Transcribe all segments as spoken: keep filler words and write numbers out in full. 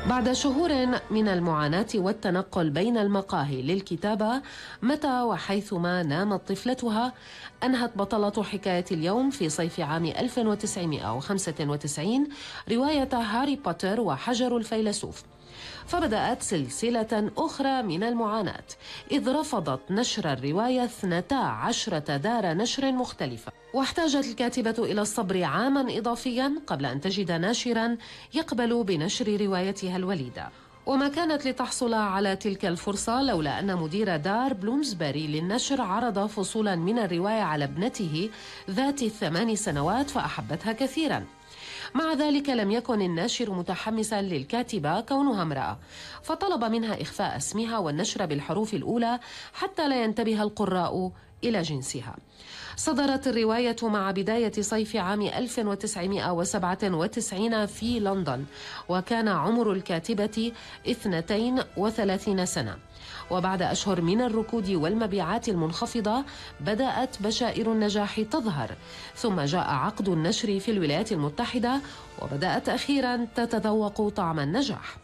بعد شهور من المعاناة والتنقل بين المقاهي للكتابة متى وحيثما نامت طفلتها، أنهت بطلة حكاية اليوم في صيف عام ألف وتسعمائة وخمسة وتسعين رواية هاري بوتر وحجر الفيلسوف. فبدأت سلسلة أخرى من المعاناة، إذ رفضت نشر الرواية اثنتا عشرة دار نشر مختلفة، واحتاجت الكاتبة إلى الصبر عاما إضافيا قبل أن تجد ناشرا يقبل بنشر روايتها الوليدة. وما كانت لتحصل على تلك الفرصة لولا أن مدير دار بلومسبري للنشر عرض فصولا من الرواية على ابنته ذات الثمان سنوات فأحبتها كثيرا. مع ذلك لم يكن الناشر متحمسا للكاتبة كونها امرأة، فطلب منها إخفاء اسمها والنشر بالحروف الأولى حتى لا ينتبه القراء إلى جنسها. صدرت الرواية مع بداية صيف عام ألف وتسعمائة وسبعة وتسعين في لندن، وكان عمر الكاتبة اثنتين وثلاثين سنة. وبعد أشهر من الركود والمبيعات المنخفضة بدأت بشائر النجاح تظهر، ثم جاء عقد النشر في الولايات المتحدة وبدأت أخيرا تتذوق طعم النجاح.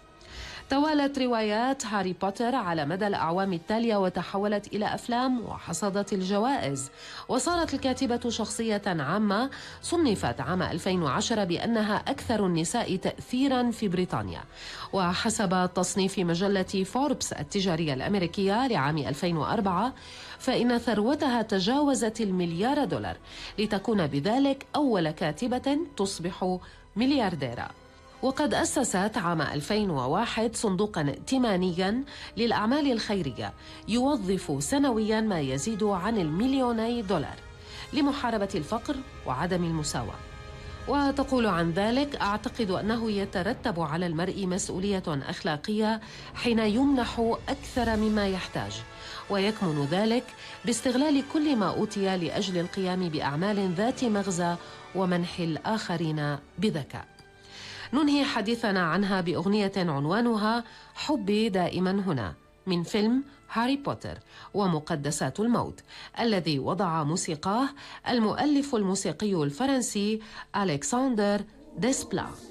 توالت روايات هاري بوتر على مدى الأعوام التالية وتحولت إلى أفلام وحصدت الجوائز، وصارت الكاتبة شخصية عامة صنفت عام ألفين وعشرة بأنها أكثر النساء تأثيرا في بريطانيا. وحسب تصنيف مجلة فوربس التجارية الأمريكية لعام ألفين وأربعة فإن ثروتها تجاوزت المليار دولار، لتكون بذلك أول كاتبة تصبح مليارديرة. وقد أسست عام ألفين وواحد صندوقا ائتمانيا للأعمال الخيرية يوظف سنويا ما يزيد عن المليوني دولار لمحاربة الفقر وعدم المساواة. وتقول عن ذلك: أعتقد أنه يترتب على المرء مسؤولية أخلاقية حين يمنح أكثر مما يحتاج، ويكمن ذلك باستغلال كل ما أوتي لأجل القيام بأعمال ذات مغزى ومنح الآخرين بذكاء. ننهي حديثنا عنها بأغنية عنوانها حبي دائما هنا من فيلم هاري بوتر ومقدسات الموت، الذي وضع موسيقاه المؤلف الموسيقي الفرنسي ألكسندر ديسبلا.